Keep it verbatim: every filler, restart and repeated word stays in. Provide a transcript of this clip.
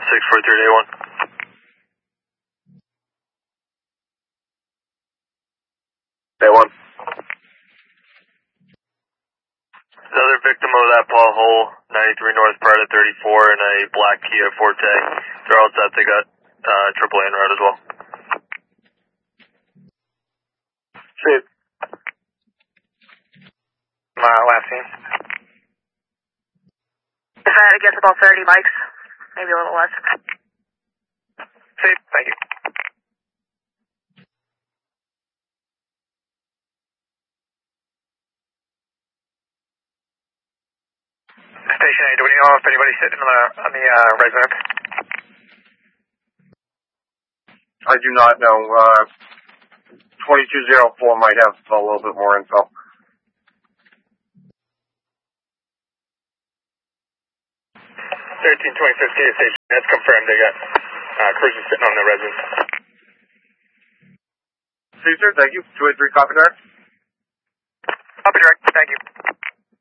six four three day one. Day one. Another victim of that pothole, ninety-three North Prada thirty-four in a black Kia Forte. They're all set. They got uh, triple A en route as well. See it. My last scene. If I had to guess, about thirty bikes, maybe a little less. See it. Thank you. Station A, do we know if anybody's sitting on the, on the uh, resident? I do not know. Uh, twenty-two oh four might have a little bit more info. thirteen twenty-fifth Kia station, that's confirmed. They got uh, cruisers sitting on the resident. Caesar, thank you. two eight three, copy direct. Copy direct, thank you.